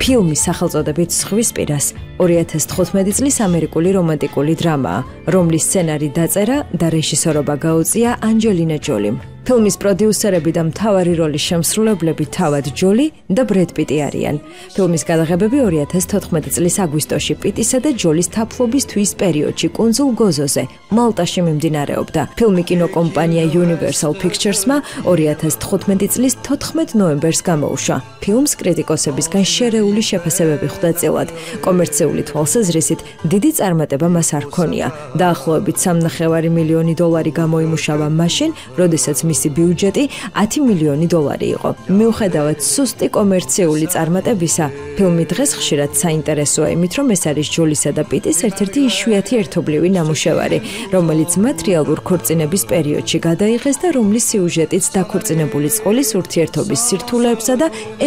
ფილმის სახელწოდებით „ზღვის პირას“ 2015 წლის ამერიკული რომანტიკული დრამაა, რომლის სცენარი დაწერა და რეჟისორობა გაუწია ანჯელინა ჯოლიმ. ფილმის პროდიუსერები და მთავარი როლის შემსრულებლები თავად ჯოლი და ბრედ პიტი არიან. ფილმის გადაღებები 2014 წლის აგვისტოში პიტისა და ჯოლის თაფლობის თვის პერიოდში კუნძულ გოზოზე, მალტაში მიმდინარეობდა. ფილმი კინოკომპანია Universal Pictures-მა 2015 წლის 14 ნოემბერს გამოუშვა. ფილმს კრიტიკოსებისგან შერეული შეფასებები ხვდა წილად. კომერციული თვალსაზრისით დიდი წარმატება მას არ ჰქონია. დაახლოებით $3.5 მილიონი გამოიმუშავა მაშინ, როდესაც მისი ბიუჯეტი $10 მილიონი იყო. მიუხედავად სუსტი კომერციული წარმატებისა, ფილმი დღეს ხშირად საინტერესოა იმით, რომ ეს არის ჯოლისა და პიტის ერთ-ერთი იშვიათი ერთობლივი ნამუშევარი, რომელიც მათ რეალურ ქორწინების პერიოდში გადაიღეს და რომლის სიუჟეტიც დაქორწინებული წყვილის ურთიერთობის სირთულეებსა და